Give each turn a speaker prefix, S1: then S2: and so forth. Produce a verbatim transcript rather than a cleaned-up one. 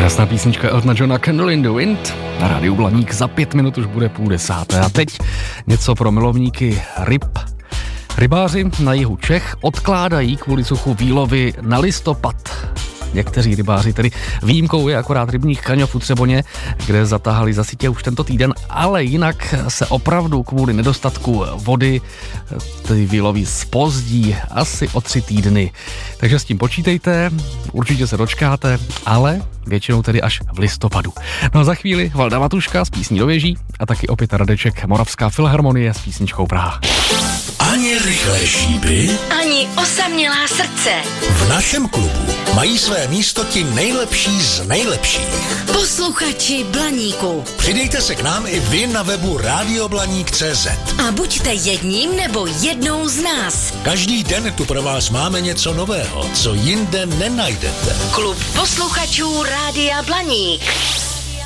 S1: Krásná písnička Eltona Johna Candle in the Wind. Na rádiu Blaník za pět minut už bude půl desáté. A teď něco pro milovníky ryb. Rybáři na jihu Čech odkládají kvůli suchu výlovy na listopad. Někteří rybáři, tedy výjimkou je akorát rybník Kaňov u Třeboně, kde zatáhali za sítě už tento týden, ale jinak se opravdu kvůli nedostatku vody ty výlovy zpozdí asi o tři týdny. Takže s tím počítejte, určitě se dočkáte, ale většinou tedy až v listopadu. No a za chvíli Valda Matuška s písní do věží a taky opět Radeček, Moravská filharmonie s písničkou Praha.
S2: Ani rychlé šípy,
S3: ani osamělá srdce.
S2: V našem klubu mají své místo ti nejlepší z nejlepších.
S3: Posluchači Blaníku.
S2: Přidejte se k nám i vy na webu rádio blaník tečka cé zet.
S3: A buďte jedním nebo jednou z nás.
S2: Každý den tu pro vás máme něco nového, co jinde nenajdete.
S3: Klub posluchačů Rádia Blaník.